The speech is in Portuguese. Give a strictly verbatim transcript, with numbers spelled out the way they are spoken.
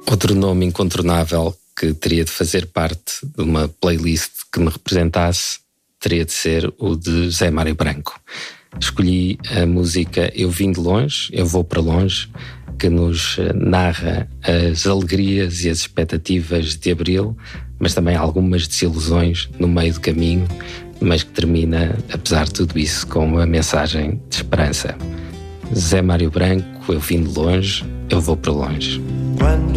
Outro nome incontornável que teria de fazer parte de uma playlist que me representasse teria de ser o de Zé Mário Branco. Escolhi a música Eu Vim de Longe, Eu Vou para Longe, que nos narra as alegrias e as expectativas de Abril, mas também algumas desilusões no meio do caminho, mas que termina, apesar de tudo isso, com uma mensagem de esperança. Zé Mário Branco, Eu Vim de Longe, Eu Vou para Longe. Quando